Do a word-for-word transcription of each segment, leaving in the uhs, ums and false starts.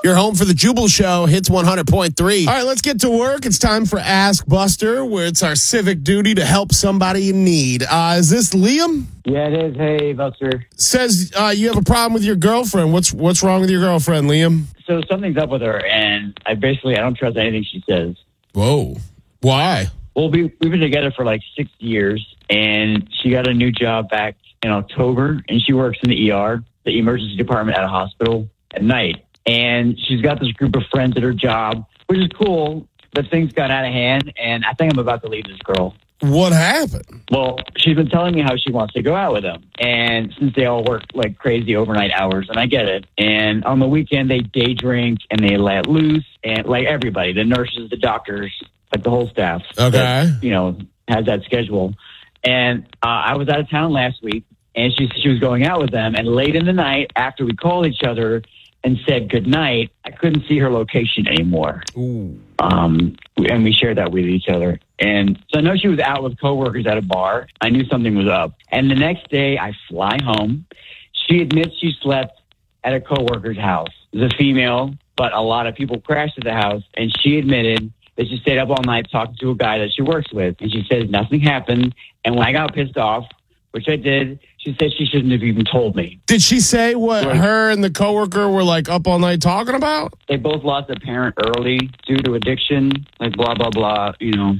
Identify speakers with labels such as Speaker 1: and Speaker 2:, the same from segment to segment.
Speaker 1: You're home for the Jubal Show, Hits one hundred point three. All right, let's get to work. It's time for Ask Buster, where it's our civic duty to help somebody in need. Uh, is this Liam?
Speaker 2: Yeah, it is. Hey, Buster.
Speaker 1: Says uh, you have a problem with your girlfriend. What's what's wrong with your girlfriend, Liam?
Speaker 2: So something's up with her, and I basically I don't trust anything she says.
Speaker 1: Whoa. Why?
Speaker 2: Well, we, we've been together for like six years, and she got a new job back in October, and she works in the E R, the emergency department at a hospital at night. And she's got this group of friends at her job, which is cool, but things got out of hand, and I think I'm about to leave this girl.
Speaker 1: What happened?
Speaker 2: Well, she's been telling me how she wants to go out with them. And since they all work like crazy overnight hours, and I get it. And on the weekend, they day drink and they let loose. And like everybody, the nurses, the doctors, like the whole staff.
Speaker 1: Okay.
Speaker 2: That, you know, has that schedule. And uh, I was out of town last week, and she, she was going out with them. And late in the night, after we called each other and said goodnight, I couldn't see her location anymore.
Speaker 1: Ooh.
Speaker 2: Um, and we shared that with each other. And so I know she was out with coworkers at a bar. I knew something was up. And the next day I fly home. She admits she slept at a coworker's house. It was a female, but a lot of people crashed at the house. And she admitted that she stayed up all night talking to a guy that she works with. And she says nothing happened. And when I got pissed off, which I did, she said she shouldn't have even told me.
Speaker 1: Did she say what
Speaker 2: Right.
Speaker 1: her and the coworker were like up all night talking about?
Speaker 2: They both lost a parent early due to addiction, like blah, blah, blah, you know,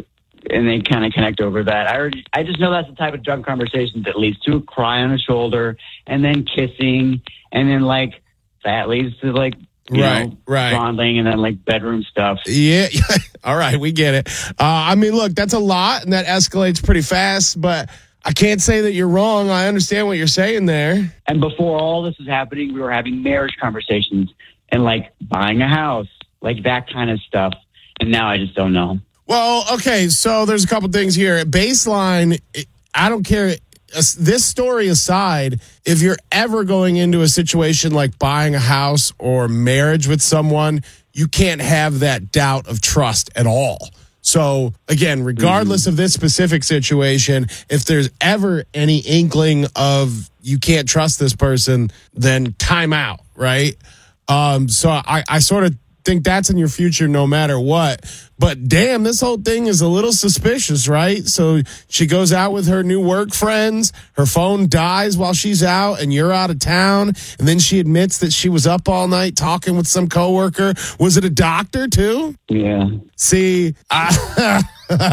Speaker 2: and they kind of connect over that. I already, I just know that's the type of drunk conversation that leads to a cry on a shoulder and then kissing and then like that leads to like, you
Speaker 1: Right,
Speaker 2: know,
Speaker 1: right.
Speaker 2: bonding and then like bedroom stuff.
Speaker 1: Yeah. All right, we get it. Uh, I mean, look, that's a lot and that escalates pretty fast, but I can't say that you're wrong. I understand what you're saying there.
Speaker 2: And before all this was happening, we were having marriage conversations and like buying a house, like that kind of stuff. And now I just don't know.
Speaker 1: Well, okay, so there's a couple things here. Baseline, I don't care. This story aside, if you're ever going into a situation like buying a house or marriage with someone, you can't have that doubt of trust at all. So, again, regardless mm-hmm. of this specific situation, if there's ever any inkling of you can't trust this person, then time out, right? Um, so I, I sort of think that's in your future no matter what. But damn, this whole thing is a little suspicious, right? So she goes out with her new work friends. Her phone dies while she's out and you're out of town. And then she admits that she was up all night talking with some coworker. Was it a doctor too?
Speaker 2: Yeah.
Speaker 1: See, I,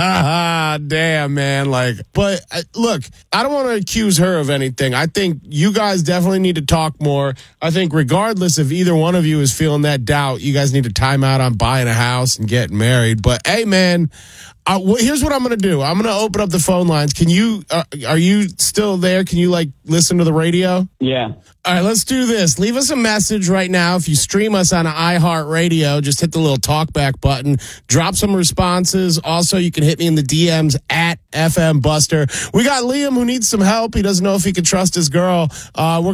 Speaker 1: damn, man. Like, but uh, look, I don't want to accuse her of anything. I think you guys definitely need to talk more. I think regardless if either one of you is feeling that doubt, you guys need to time out on buying a house and getting married. But hey, man, uh, well, here's what I'm going to do. I'm going to open up the phone lines. Can you, uh, are you still there? Can you like listen to the radio?
Speaker 2: Yeah.
Speaker 1: All right, let's do this. Leave us a message right now. If you stream us on iHeartRadio, just hit the little talkback button. Drop some responses. Also, you can hit me in the D Ms at F M Buster. We got Liam who needs some help. He doesn't know if he can trust his girl. Uh, we're